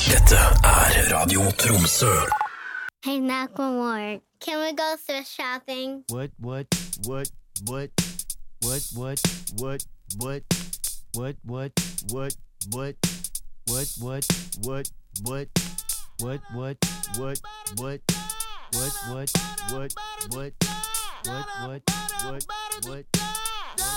Dette er Radio Tromsø. Hey, Macklemore, can we go thrift shopping? What?